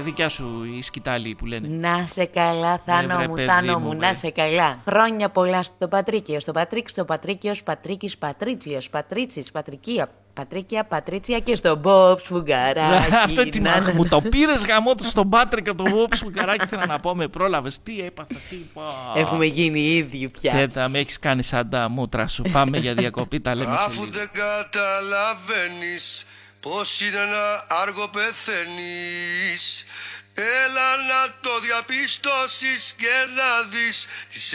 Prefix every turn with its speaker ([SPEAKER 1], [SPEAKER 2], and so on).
[SPEAKER 1] δικιά σου η σκητάλη που λένε.
[SPEAKER 2] Να σε καλά, Θάνο μου, να σε καλά. Χρόνια πολλά στο Πατρίκιο, στο Πατρίκ, στο Πατρίκιος, Πατρίκης, Πατρίτσιος, Πατρίτσης, Πατρικία, Πατρίκια, Πατρίτσια και στον Μπομπ Σφουγγαράκη.
[SPEAKER 1] Αυτό τι να μου το πήρες γαμό του στον Πάτρικ και τον Μπομπ Σφουγγαράκη. Θέλω να πω, με πρόλαβες. Τι έπαθα, τι είπα.
[SPEAKER 2] Έχουμε γίνει οι ίδιοι πια.
[SPEAKER 1] Και θα με έχεις κάνει σαν τα μούτρα σου. Πάμε για διακοπή, τα λέμε σε
[SPEAKER 3] Αφού
[SPEAKER 1] λίγο.
[SPEAKER 3] δεν καταλαβαίνεις πως είναι ένα άργο πεθαίνεις, έλα να το διαπιστώσεις και να δεις